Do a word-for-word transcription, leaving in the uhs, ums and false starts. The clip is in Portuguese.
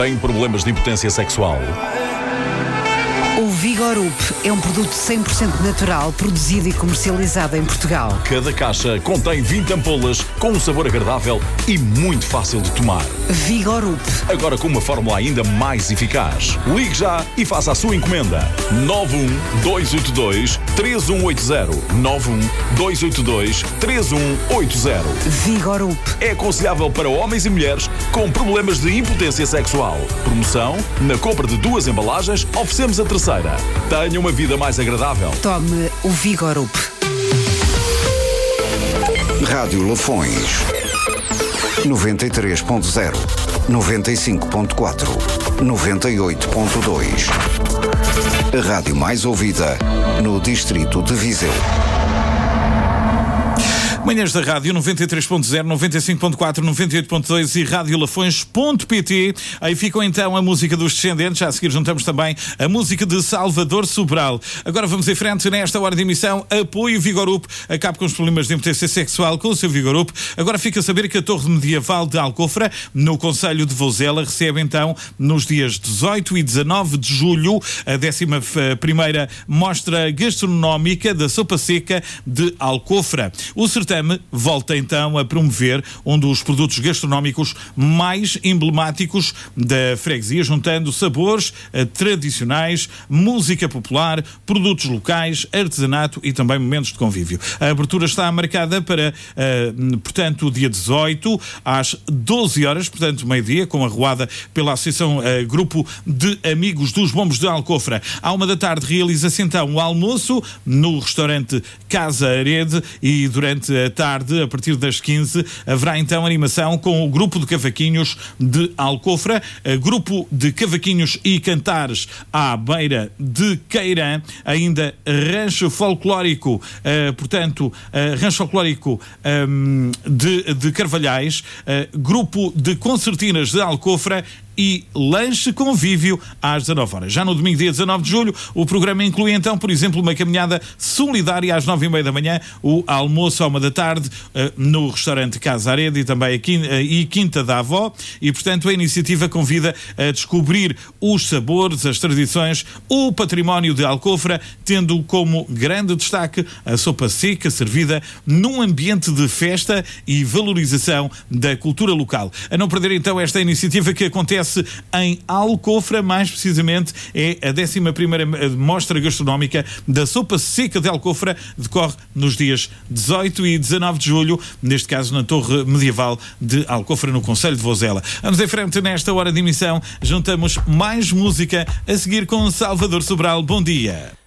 Tem problemas de impotência sexual? O Vigorup é um produto cem por cento natural, produzido e comercializado em Portugal. Cada caixa contém vinte ampolas com um sabor agradável e muito fácil de tomar. Vigorup. Agora com uma fórmula ainda mais eficaz. Ligue já e faça a sua encomenda. nove um dois oito dois três um oito zero. nove um dois oito dois três um oito zero. Vigorup. É aconselhável para homens e mulheres com problemas de impotência sexual. Promoção: na compra de duas embalagens, oferecemos a terceira. Tenha uma vida mais agradável. Tome o Vigorup. Rádio Lafões noventa e três ponto zero, noventa e cinco ponto quatro, noventa e oito ponto dois. A rádio mais ouvida no distrito de Viseu. Manhãs da Rádio noventa e três ponto zero, noventa e cinco ponto quatro, noventa e oito ponto dois e rádio lafões ponto pt. Aí ficam então a música dos Descendentes. Já a seguir juntamos também a música de Salvador Sobral. Agora vamos em frente nesta hora de emissão. Apoio Vigorup. Acabe com os problemas de impotência sexual com o seu Vigorup. Agora fica a saber que a Torre Medieval de Alcofra, no concelho de Vozela, recebe então nos dias dezoito e dezanove de julho a décima primeira mostra gastronómica da sopa seca de Alcofra. O certame volta então a promover um dos produtos gastronómicos mais emblemáticos da freguesia, juntando sabores eh, tradicionais, música popular, produtos locais, artesanato e também momentos de convívio. A abertura está marcada para, eh, portanto, o dia dezoito, às doze horas, portanto, meio-dia, com a arruada pela Associação eh, Grupo de Amigos dos Bombos de Alcofra. À uma da tarde realiza-se então o almoço no restaurante Casa Arede e durante a tarde, a partir das quinze, haverá então animação com o grupo de cavaquinhos de Alcofra, grupo de cavaquinhos e cantares à beira de Queirã, ainda rancho folclórico, uh, portanto, uh, rancho folclórico um, de, de Carvalhais, uh, grupo de concertinas de Alcofra e lanche convívio às dezanove horas. Já no domingo, dia dezanove de julho, o programa inclui então, por exemplo, uma caminhada solidária às nove e meia da manhã, o almoço à uma da tarde uh, no restaurante Casa Arede e também a Quinta, uh, e Quinta da Avó, e portanto a iniciativa convida a descobrir os sabores, as tradições, o património de Alcofra, tendo como grande destaque a sopa seca servida num ambiente de festa e valorização da cultura local. A não perder então esta iniciativa que acontece em Alcofra, mais precisamente é a décima primeira mostra gastronómica da sopa seca de Alcofra, decorre nos dias dezoito e dezanove de julho, neste caso na Torre Medieval de Alcofra, no concelho de Vozela. Vamos em frente nesta hora de emissão, juntamos mais música a seguir com Salvador Sobral. Bom dia.